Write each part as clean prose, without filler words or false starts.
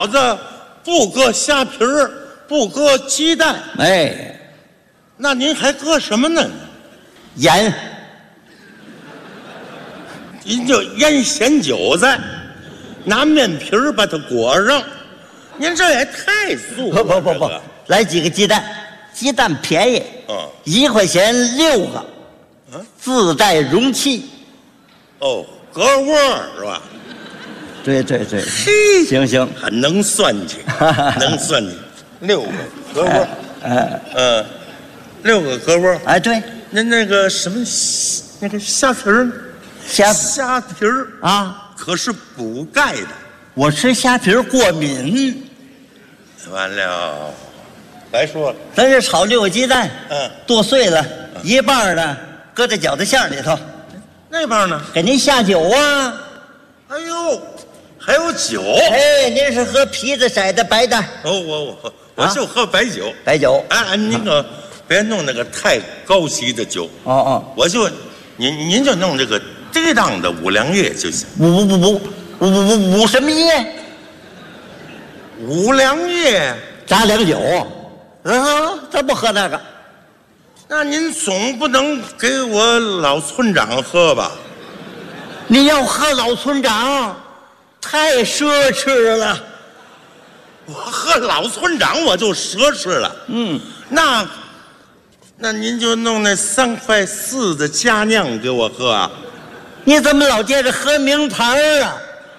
饺子不搁虾皮儿，不搁鸡蛋， 哎， 那您还搁什么呢？ 盐。 您就腌咸饺子，拿面皮儿把它裹上。您这也太素了。 不，来几个鸡蛋，鸡蛋便宜，1块钱6个，自带容器。 哦，隔窝是吧？ 对， 嘿， 行， 还能算计，能算计，6个隔窝，6个隔窝。 哎，对， 您那个什么那个虾皮儿，虾皮儿啊， 可是补钙的。 我吃虾皮过敏。 完了，白说了， 咱这炒6个鸡蛋，剁碎了，1半呢搁在饺子馅里头， 那半呢？ 给您下酒啊。 哎呦，还有酒。 哎，您是喝皮子色的白的？ 哦，我就喝白酒。 白酒。 哎，您可别弄那个太高级的酒。我就您就弄这个低档的五粮液就行。 五什么液？ 五粮液杂粮酒。咱不喝那个。 那您总不能给我老村长喝吧？ 你要喝老村长，太奢侈了。 我喝老村长我就奢侈了。那您就弄那3块4的佳酿给我喝啊？ 你怎么老惦着喝名牌啊？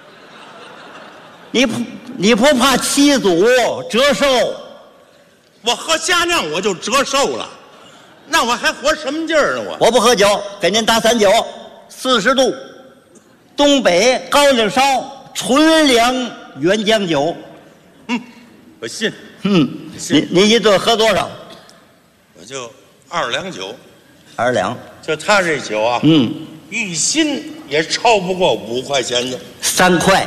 你不怕七祖折寿？ 我喝佳酿我就折寿了，那我还活什么劲儿呢？ 我不喝酒，给您打散酒，40度，东北高粱烧纯粮原浆酒。 我信。 您一顿喝多少？ 我就2两酒。 2两。 就他这酒啊，一斤也超不过5块钱的。 3块。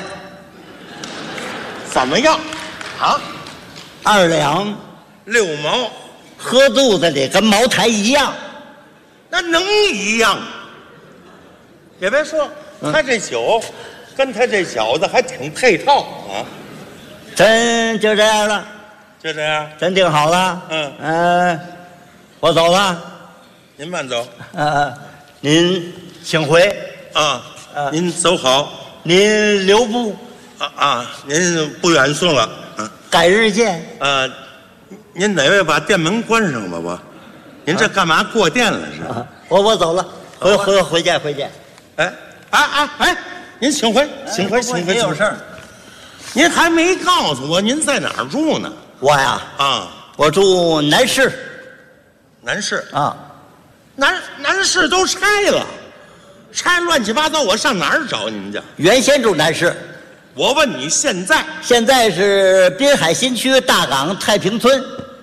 怎么样？啊 ？2两 6毛， 喝肚子里跟茅台一样。 那能一样？也别说，他这酒跟他这饺子还挺配套啊。 真就这样了？ 就这样？ 真定好了？我走了。 您慢走。 您请回。 您走好。 您留步。 您不远送了。 改日见。 您哪位把店门关上吧？您这干嘛过店了是吧？ 我走了，回见。 您请回。 您有事儿？ 您还没告诉我您在哪儿住呢？ 我呀，我住南市。 南市啊， 南市都拆了，拆乱七八糟，我上哪儿找你们去？ 原先住南市。 我问你现在？ 现在是滨海新区大港太平村。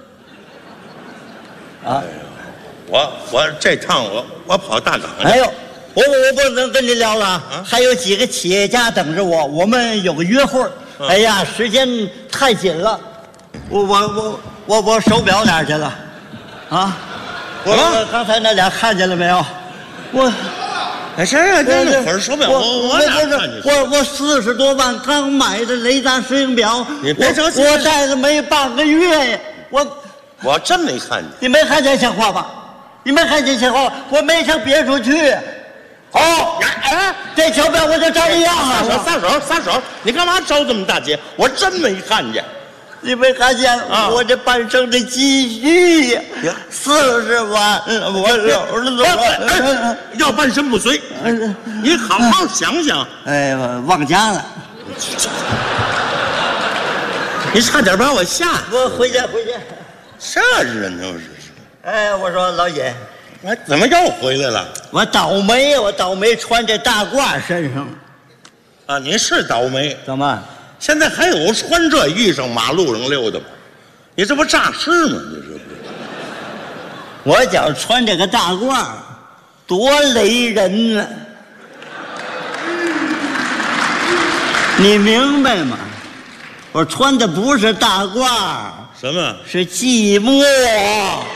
我这趟我跑大港去。 哎呦，我不能跟您聊了还有几个企业家等着我，我们有个约会。哎呀，时间太紧了，我手表哪儿去了？我刚才那俩看见了没有？ 谁呀？这会儿手表我哪看见？ 我40多万刚买的雷达石英表， 你别着急， 我戴了没半个月呀， 我真没看见。 你没看见像话吧？你没看见像话？我没上别处去。这手表我就照样啊！ 撒手！你干嘛着这么大急？我真没看见。 你没看见我这半生的积蓄呀，40万，我要半身不遂。你好好想想。 忘家了。 你差点把我吓。 我回家。 这人都是。 我说老尹， 怎么又回来了？ 我倒霉穿这大褂身上。 你是倒霉。 怎么？ 现在还有穿这衣裳马路上溜达吗？你这不诈尸吗？你这不？ 我觉穿这个大褂多雷人呢，你明白吗？我穿的不是大褂， 什么？ 是寂寞。